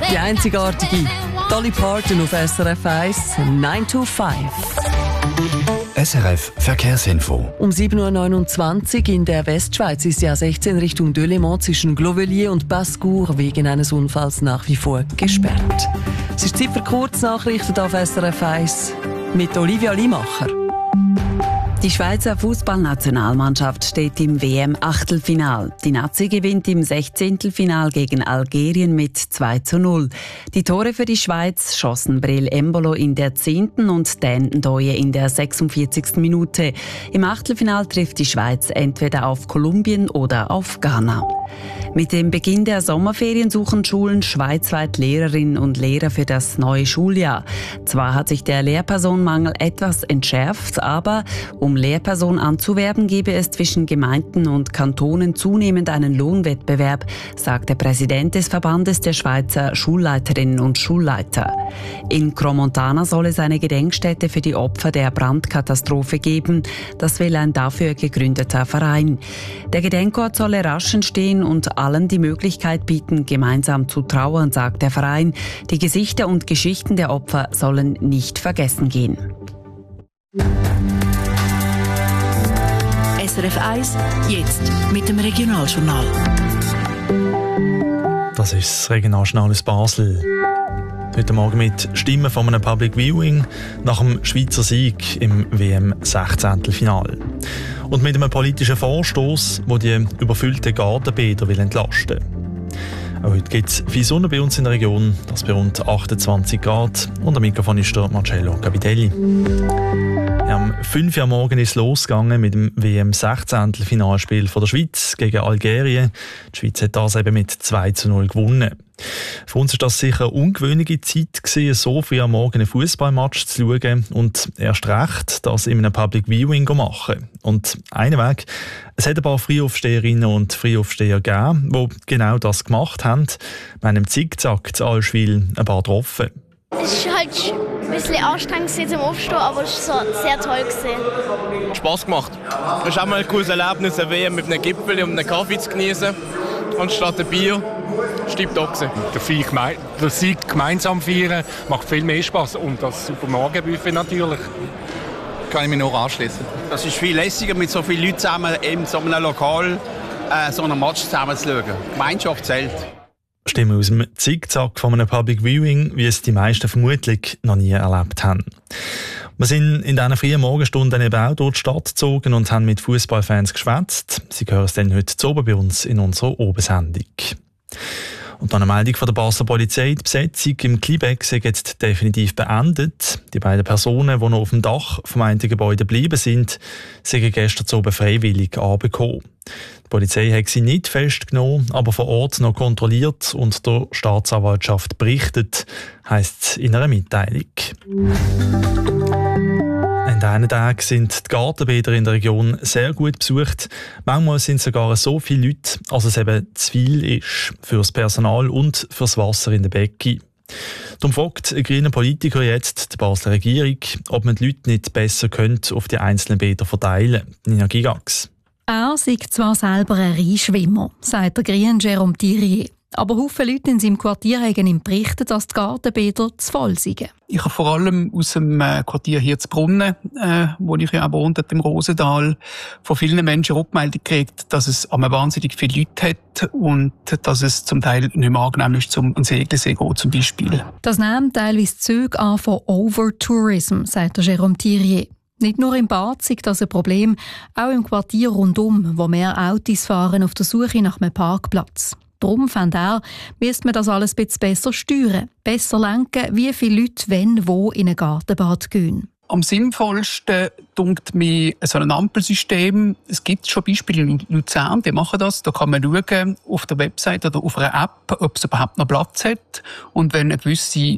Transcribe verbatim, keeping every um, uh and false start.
Die einzigartige Dolly Parton auf S R F eins, nine to five. S R F Verkehrsinfo. Um sieben Uhr neunundzwanzig in der Westschweiz ist die A sechzehn Richtung Delémont zwischen Glovelier und Bascour wegen eines Unfalls nach wie vor gesperrt. Es ist Zeit für Kurznachrichten auf S R F eins mit Olivia Limacher. Die Schweizer Fußballnationalmannschaft steht im W M-Achtelfinal. Die Nazi gewinnt im Sechzehntelfinal gegen Algerien mit zwei zu null. Die Tore für die Schweiz schossen Breel Embolo in der zehnten und Dan Ndoye in der sechsundvierzigsten Minute. Im Achtelfinal trifft die Schweiz entweder auf Kolumbien oder auf Ghana. Mit dem Beginn der Sommerferien suchen Schulen schweizweit Lehrerinnen und Lehrer für das neue Schuljahr. Zwar hat sich der Lehrpersonenmangel etwas entschärft, aber um Lehrpersonen anzuwerben, gebe es zwischen Gemeinden und Kantonen zunehmend einen Lohnwettbewerb, sagt der Präsident des Verbandes der Schweizer Schulleiterinnen und Schulleiter. In Cromontana soll es eine Gedenkstätte für die Opfer der Brandkatastrophe geben. Das will ein dafür gegründeter Verein. Der Gedenkort solle rasch entstehen und allen die Möglichkeit bieten, gemeinsam zu trauern, sagt der Verein. Die Gesichter und Geschichten der Opfer sollen nicht vergessen gehen. S R F eins, jetzt mit dem Regionaljournal. Das ist das Regionaljournal aus Basel. Heute Morgen mit Stimmen von einem Public Viewing nach dem Schweizer Sieg im W M-Sechzehntelfinal. Und mit einem politischen Vorstoß, der die überfüllten Gartenbäder entlasten will. Auch heute gibt es viel Sonne bei uns in der Region, das bei rund achtundzwanzig Grad. Und am Mikrofon ist der Marcello Capitelli. Ja, am fünf Uhr morgen ist es losgegangen mit dem W M-Sechzehntelfinalspiel von der Schweiz gegen Algerien. Die Schweiz hat das eben mit zwei zu null gewonnen. Für uns war das sicher eine ungewöhnliche Zeit gewesen, so früh am Morgen einen Fußballmatch zu schauen und erst recht das in einem Public Viewing zu machen. Und einen Weg, es hat ein paar Frühaufsteherinnen und Frühaufsteher gegeben, die genau das gemacht haben. Wir haben im Zickzack zu Allschwil ein paar getroffen. Es war halt ein bisschen anstrengend zum Aufstehen, aber es war so sehr toll. Spass gemacht. Es ist auch mal ein cooles Erlebnis, eine W M mit einem Gipfel und einem Kaffee zu genießen, anstatt ein Bier. Stimmt auch. Den Sieg gemeinsam feiern macht viel mehr Spass. Und das Supermarktbuffet natürlich. Kann ich mich nur anschließen. Das ist viel lässiger, mit so vielen Leuten zusammen in so einem Lokal äh, so einen Match zusammen zu schauen. Gemeinschaft zählt. Stimmen aus dem Zickzack von einem Public Viewing, wie es die meisten vermutlich noch nie erlebt haben. Wir sind in diesen frühen Morgenstunden eben auch durch die Stadt gezogen und haben mit Fußballfans geschwätzt. Sie hören es dann heute zu oben bei uns in unserer Obersendung. Und dann eine Meldung von der Basler Polizei. Die Besetzung im Klibeck ist jetzt definitiv beendet. Die beiden Personen, die noch auf dem Dach vom einen Gebäude geblieben sind, sind gestern oben freiwillig angekommen. Die Polizei hat sie nicht festgenommen, aber vor Ort noch kontrolliert und der Staatsanwaltschaft berichtet, heisst es in einer Mitteilung. An diesen Tagen sind die Gartenbäder in der Region sehr gut besucht. Manchmal sind sogar so viele Leute, als es eben zu viel ist für das Personal und für das Wasser in den Becken. Darum fragt ein grüner Politiker jetzt die Basler Regierung, ob man die Leute nicht besser könnte auf die einzelnen Bäder verteilen könnte. Nina Gigax. Er sei zwar selber ein Reinschwimmer, sagt der Grüne Jérôme Thirier. Aber viele Leute in seinem Quartier haben ihm berichtet, dass die Gartenbäder zu voll seien. Ich habe vor allem aus dem Quartier hier zu Brunnen, äh, wo ich ja auch wohne, im Rosental, von vielen Menschen Rückmeldung gekriegt, dass es einmal wahnsinnig viele Leute hat und dass es zum Teil nicht mehr angenehm ist, zum an Segelsee gehen zum Beispiel. Das nimmt teilweise Züge an von Overtourism, sagt der Jérôme Thirier. Nicht nur im Bad sei das ein Problem, auch im Quartier rundum, wo mehr Autos fahren auf der Suche nach einem Parkplatz. Darum fand er, müsste man das alles ein bisschen besser steuern, besser lenken, wie viele Leute wenn wo in ein Gartenbad gehen. Am sinnvollsten dunkt mir so ein Ampelsystem. Es gibt schon Beispiele in Luzern, die machen das. Da kann man schauen auf der Website oder auf einer App, ob es überhaupt noch Platz hat. Und wenn eine gewisse